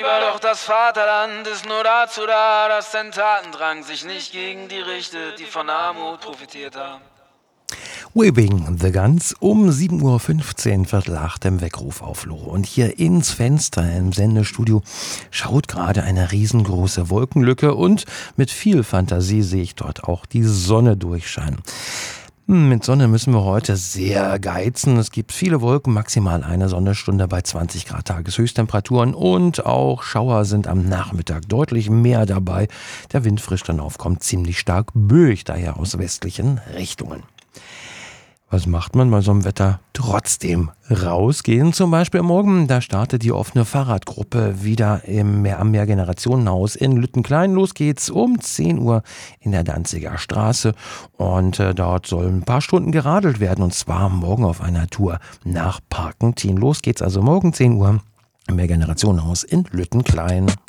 lieber, doch das Vaterland ist nur dazu da, dass dein Tatendrang sich nicht gegen die richtet, die von Armut profitiert haben. Waving the Guns um 7.15 Uhr, Viertel acht im Weckruf auf Lore. Und hier ins Fenster im Sendestudio schaut gerade eine riesengroße Wolkenlücke und mit viel Fantasie sehe ich dort auch die Sonne durchscheinen. Mit Sonne müssen wir heute sehr geizen. Es gibt viele Wolken, maximal eine Sonnenstunde bei 20 Grad Tageshöchsttemperaturen und auch Schauer sind am Nachmittag deutlich mehr dabei. Der Wind frisch dann aufkommt, ziemlich stark böig, daher aus westlichen Richtungen. Was macht man bei so einem Wetter? Trotzdem rausgehen. Zum Beispiel morgen, da startet die offene Fahrradgruppe wieder am Mehrgenerationenhaus in Lüttenklein. Los geht's um 10 Uhr in der Danziger Straße und dort sollen ein paar Stunden geradelt werden und zwar morgen auf einer Tour nach Parkentin. Los geht's also morgen 10 Uhr im Mehrgenerationenhaus in Lüttenklein.